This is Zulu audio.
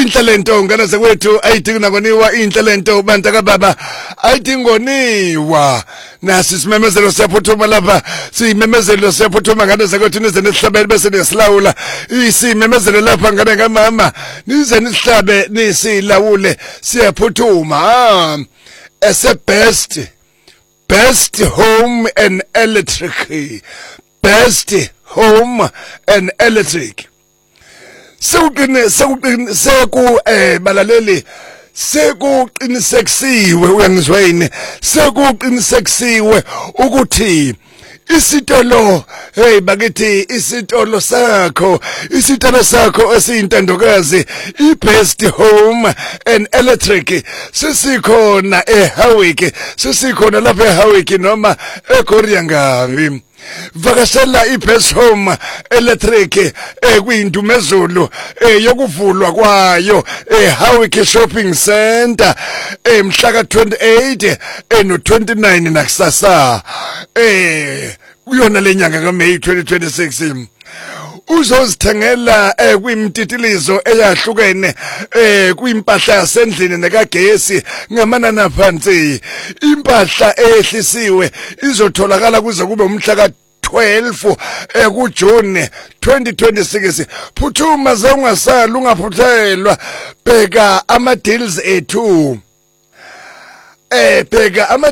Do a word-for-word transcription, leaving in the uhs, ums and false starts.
inhlelento ngane sekwethu ayidingi nakoniwa inhlelento bantu kababa ayidingoniwa nasi simemezelo siyaphuthuma lapha simemezelo siyaphuthuma ngane sekwethu nize nisihlabele bese nisilawula isimemezelo lapha ngane kamama nize nisihlabe nisilawule siyaphuthuma as a best best home and electric best home and electric sewuqine sewuqine seku eh balaleli sekuqinisekisiwe uyangizwa yini sekuqinisekisiwe ukuthi isitolo hey bakithi isitolo sakho isitolo sakho esiyintandokazi iBest Home and Electric sisikhona eHowick sisikhona lapha eHowick noma eGoriyangavi vakashela iBest Home Electric ekuyindumezulu yokuvulwa kwayo eHowick Shopping Center emhla ka twenty-eight no twenty-nine nakusasa eh kuyona lenyanga kaMay twenty twenty-six uzozithengela kwimtitilizo eyahlukene eh kwimpahla yasendlini nekagesi ngamanana phansi impahla ehlisiwe izotholakala kuze kube umhla ka twelve ekuJune twenty twenty-six phuthuma zawungasala ungaphuthelwa bheka ama deals ethu eh bheka ama